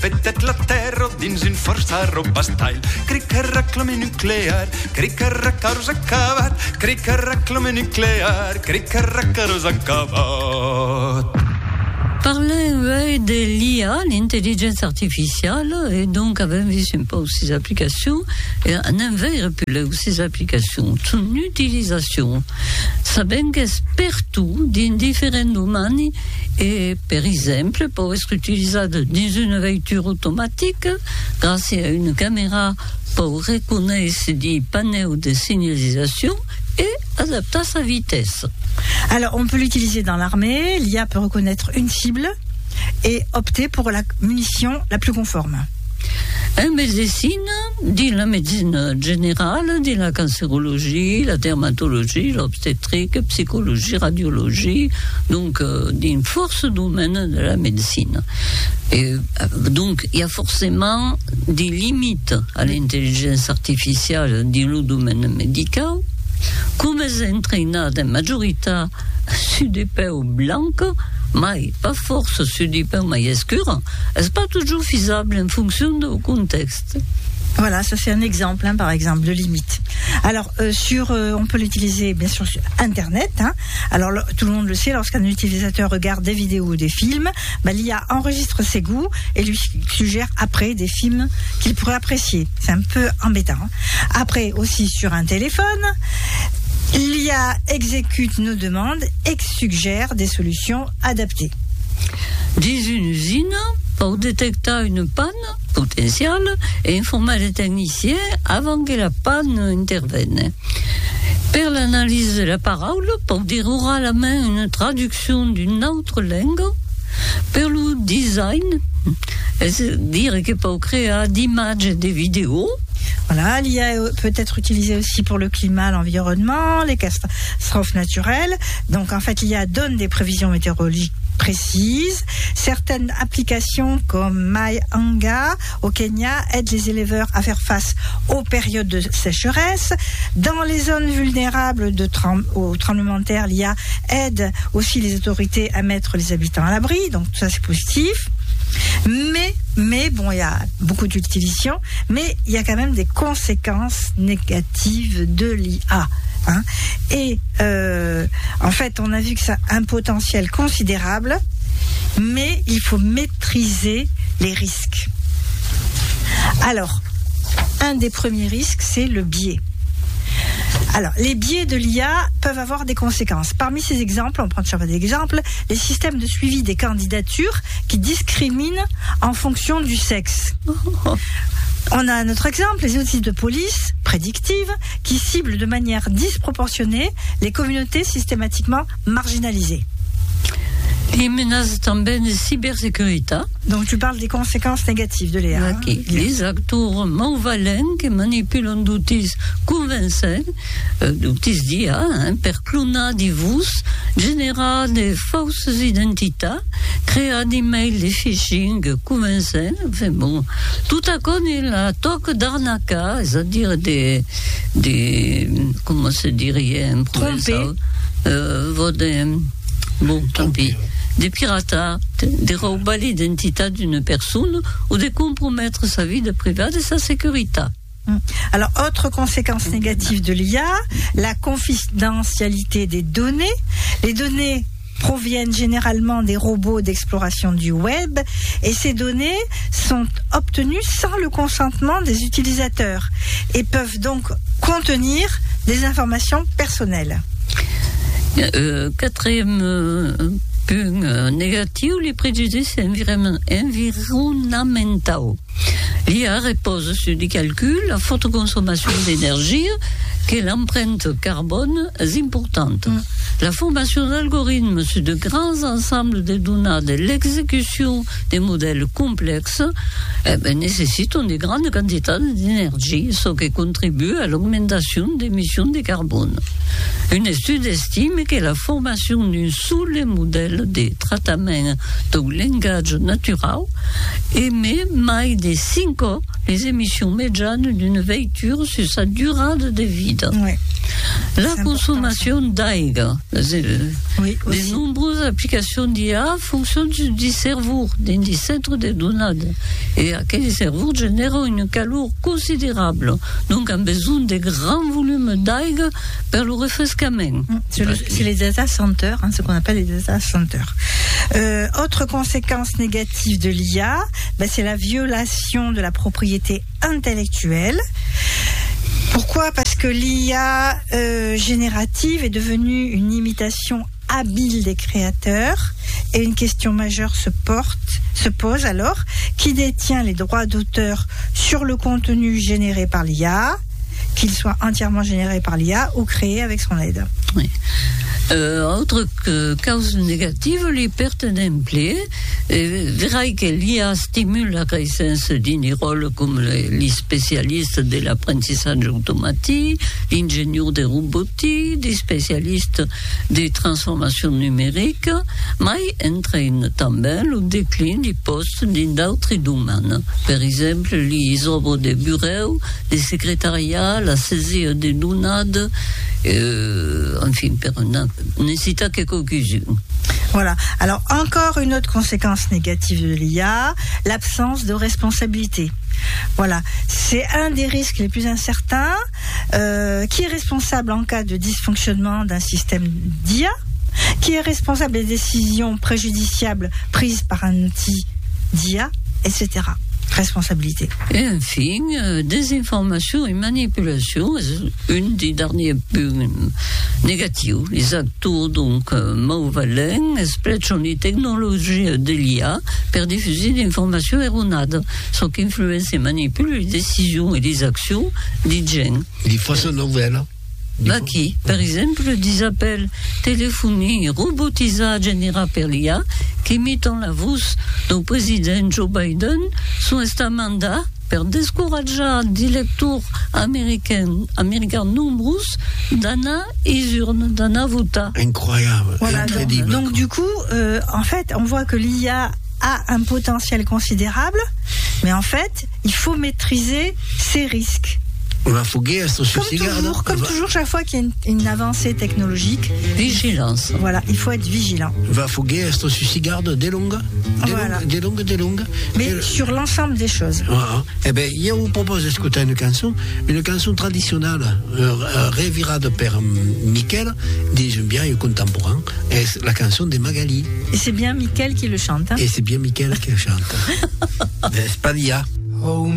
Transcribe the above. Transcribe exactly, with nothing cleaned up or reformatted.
fetet la terra dins un força robastall. Crec que reclame nuclear, crec que recaros acabat, crec que reclame nuclear, crec que recaros acabat. Parler de l'I A, l'intelligence artificiale, et donc avem vist un peu ses applications, et en envers plus ses applications, son utilisation. Sabem que és partout, dans différents domaines, et par exemple, peut être utilisée dans une voiture automatique, grâce à une caméra pour reconnaître des panneaux de signalisation et adapter sa vitesse. Alors, on peut l'utiliser dans l'armée. L'I A peut reconnaître une cible et opter pour la munition la plus conforme. En médecine, dit la médecine générale, dit la cancérologie, la dermatologie, l'obstétrique, psychologie, radiologie, donc euh, d'une force domaine de la médecine. Et euh, donc, il y a forcément des limites à l'intelligence artificielle dans le domaine médical. Comme est entraînée en majorité sur des peaux blancs, mais pas force sur des peaux mais escures, est-ce pas toujours faisable en fonction du contexte? Voilà, ça c'est un exemple, hein, par exemple, de limite. Alors, euh, sur, euh, on peut l'utiliser bien sûr sur Internet. Hein. Alors, le, tout le monde le sait, lorsqu'un utilisateur regarde des vidéos ou des films, bah, l'I A enregistre ses goûts et lui suggère après des films qu'il pourrait apprécier. C'est un peu embêtant. Hein. Après, aussi sur un téléphone, l'I A exécute nos demandes et suggère des solutions adaptées. Dans une usine, pour détecter une panne potentielle et informer les techniciens avant que la panne intervienne. Pour l'analyse de la parole, pour dire oralement une traduction d'une autre langue. Pour le design, c'est-à-dire que pour créer des images et des vidéos. Voilà, l'I A peut être utilisée aussi pour le climat, l'environnement, les catastrophes naturelles. Donc en fait, l'I A donne des prévisions météorologiques précises. Certaines applications comme MyAnga au Kenya aident les éleveurs à faire face aux périodes de sécheresse. Dans les zones vulnérables de trem- au tremblement de terre, l'I A aide aussi les autorités à mettre les habitants à l'abri. Donc tout ça c'est positif. Mais, mais bon, il y a beaucoup d'utilisation, mais il y a quand même des conséquences négatives de l'I A. Hein. Et euh, en fait, on a vu que ça a un potentiel considérable, mais il faut maîtriser les risques. Alors, un des premiers risques, c'est le biais. Alors, les biais de l'I A peuvent avoir des conséquences. Parmi ces exemples, on prend chaque exemple, les systèmes de suivi des candidatures qui discriminent en fonction du sexe. On a un autre exemple, les outils de police prédictive qui ciblent de manière disproportionnée les communautés systématiquement marginalisées. Les menaces també de cybersécurité. Donc tu parles des conséquences négatives de l'I A. Okay. Hein? Les acteurs malvalents qui manipulent d'outils convaincants, euh, d'outils d'I A, hein, per clonar des voix, générer des fausses identités, créer des mails de phishing convaincants. Enfin bon, tout à coup, la toque d'arnaca, c'est-à-dire des, des, comment se dirait, trompés. Euh, des, bon, tant pis. Des pirates, de roubar l'identité d'une personne ou de compromettre sa vie de privée et sa sécurité. Alors, autre conséquence négative de l'I A, la confidentialité des données. Les données proviennent généralement des robots d'exploration du web et ces données sont obtenues sans le consentement des utilisateurs et peuvent donc contenir des informations personnelles. Euh, quatrième euh, point euh, négatif, les préjudices environnementaux. L'I A repose sur des calculs, la forte consommation d'énergie, que l'empreinte carbone est importante. Mm. La formation d'algorithmes sur de grands ensembles de données de l'exécution des modèles complexes eh ben, nécessite une grande quantité d'énergie, ce qui contribue à l'augmentation des émissions de carbone. Une étude estime que la formation d'un seul modèle de traitement du langage naturel émet moins de cinq ans les émissions médianes d'une voiture sur sa durée de vie. Ouais. La consommation d'A I G, oui, les nombreuses applications d'I A fonctionnent du cerveau, des centres de données, et aquel cerveau génère une chaleur considérable, donc un besoin de grands volumes d'A I G pour le refrescament. C'est, le, c'est les data centers, hein, ce qu'on appelle les data centers. Euh, autre conséquence négative de l'I A, ben, c'est la violation de la propriété intellectuelle. Pourquoi ? Parce que l'I A euh, générative est devenue une imitation habile des créateurs et une question majeure se porte, se pose alors, qui détient les droits d'auteur sur le contenu généré par l'I A, qu'il soit entièrement généré par l'I A ou créé avec son aide. Oui. Euh, autre que cause négative, les pertes d'emploi. Verrai que l'I A stimule la croissance d'un rôle comme les, les spécialistes de l'apprentissage automatique, l'ingénieur de robotique, les spécialistes des transformations numériques, mais entraîne também le déclin des postes d'autres domaines. Par exemple, les œuvres de bureau, des secrétariats, la saisie des données, euh, enfin, pour ne citer que quelques-unes. Voilà. Alors, encore une autre conséquence négative de l'I A, l'absence de responsabilité. Voilà. C'est un des risques les plus incertains. Euh, qui est responsable en cas de dysfonctionnement d'un système d'I A ? Qui est responsable des décisions préjudiciables prises par un outil d'I A, et cetera. Responsabilité. Et enfin, euh, désinformation et manipulation, une des dernières plus négatives. Les acteurs donc euh, malveillants exploitent les technologies de l'I A pour diffuser des informations erronées, ce qui influence et manipule les décisions et les actions des gens. Les fausses nouvelles. Bah qui, par exemple, des appels téléphoniques robotisés générés par l'I A qui imitent la voix du président Joe Biden sous un mandat pour décourager des lecteurs américains, américains nombreux d'aller aux urnes, d'aller voter. Incroyable, voilà, incroyable. Donc, donc du coup, euh, en fait, on voit que l'I A a un potentiel considérable, mais en fait, il faut maîtriser ses risques. Va fouguer, comme toujours, comme toujours, chaque fois qu'il y a une, une avancée technologique, vigilance. Voilà, il faut être vigilant. Va fouguer, esto suicigarde des longues, des voilà. longues, des longues, des longues. Mais Et sur l'ensemble des choses. Voilà. Eh ben, je vous propose d'écouter une chanson, une chanson traditionnelle, euh, revirade par Michel, des bien contemporain, et la chanson de Magali. Et c'est bien Michel qui le chante. Hein. Et c'est bien Michel qui le chante. C'est pas l'I A. Oh,